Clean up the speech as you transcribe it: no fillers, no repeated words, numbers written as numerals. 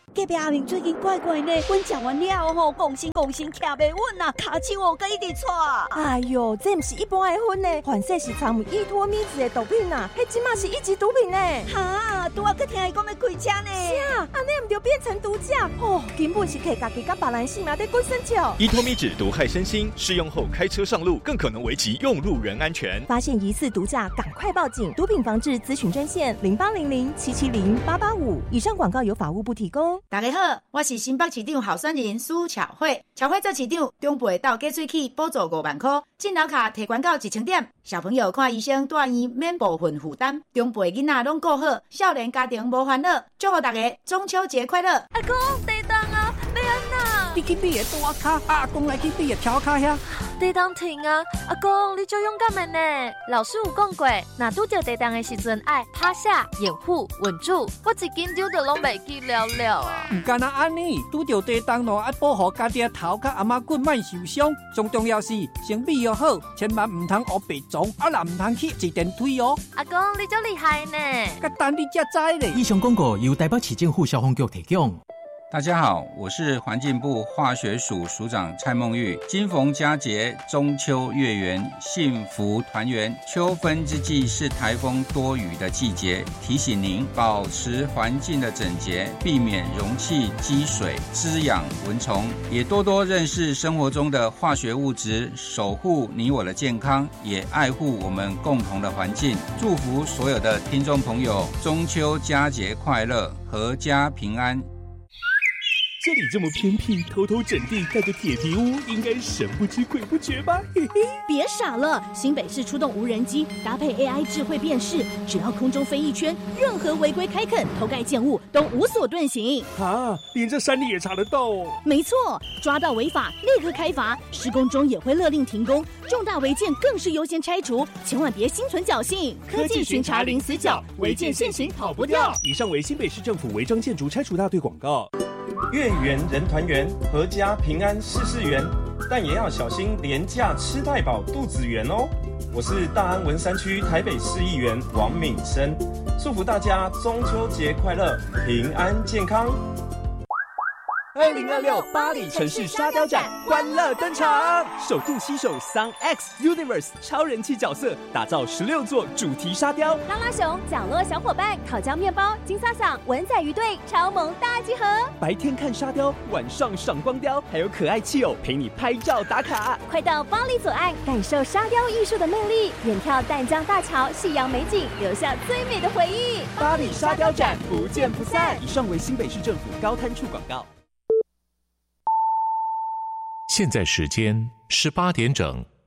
隔壁阿明最近怪怪呢，阮食完了吼，讲心徛袂稳啊，骹手哦，佮一直喘。 哎哟，这不是一般的薰呢，反正是掺有依托咪子的毒品啊，迄即马是一级毒品呢。 哈，拄仔佮听伊讲要开车呢。 是啊，安尼唔就变成毒驾哦，根本是摕家己甲别人性命在滚生笑。 依托咪酯毒害身心，适用后开车上路更可能危及用路人安全。 发现疑似毒驾，赶快报警！毒品防治咨询专线0800770885。以上广告由法务部提供。 大家好，我是新北市长候选人苏巧慧。巧慧做市长，中部的倒假水器补助5万块，进楼卡提悬到1000点。小朋友看医生住院免部分负担，中部的囡仔拢顾好，少年家庭无烦恼。祝福大家中秋节快乐！ 阿公，地当啊，要安那？ 你去你的大卡，阿公来去你的跳卡遐。 地当停啊！阿公，你就勇敢的呢。老师有讲过，若拄着地当的时阵，爱趴下、掩护、稳住。我一紧张就拢袂记了啊。 唔干那安尼，拄着地当咯，爱保护家己的头甲阿妈骨莫受伤。上重要是先备要好，千万唔通学白撞，啊啦唔通去坐电梯哦。 阿公，你就厉害呢！ 甲等你才知咧。 以上广告由台北市政府消防局提供。 大家好，我是环境部化学署署长蔡孟玉。今逢佳节，中秋月圆，幸福团圆。秋分之际是台风多雨的季节，提醒您保持环境的整洁，避免容器积水，滋养蚊虫，也多多认识生活中的化学物质，守护你我的健康，也爱护我们共同的环境。祝福所有的听众朋友中秋佳节快乐，阖家平安。 这里这么偏僻，偷偷整地盖个铁皮屋，应该神不知鬼不觉吧？嘿嘿， 别傻了，新北市出动无人机，搭配 AI 智慧辨识，只要空中飞一圈，任何违规开垦、偷盖建物都无所遁形。 啊，连这山里也查得到哦？ 没错，抓到违法立刻开罚，施工中也会勒令停工，重大违建更是优先拆除，千万别心存侥幸。 科技巡查零死角，违建现行跑不掉。以上为新北市政府违章建筑拆除大队广告。 月圆人团圆，阖家平安事事圆，但也要小心廉价吃太饱肚子圆哦。我是大安文山区台北市议员王敏生，祝福大家中秋节快乐，平安健康。 2026巴黎城市沙雕展欢乐登场，首度携手桑 X Universe 超人气角色，打造16座主题沙雕。 拉拉熊、角落小伙伴、烤焦面包、金萨桑、文仔鱼队超萌大集合。 白天看沙雕，晚上赏光雕，还有可爱企偶陪你拍照打卡。 快到巴黎左岸，感受沙雕艺术的魅力，远眺淡江大桥、夕阳美景，留下最美的回忆。 巴黎沙雕展不见不散。以上为新北市政府高滩处广告。 现在时间18点整。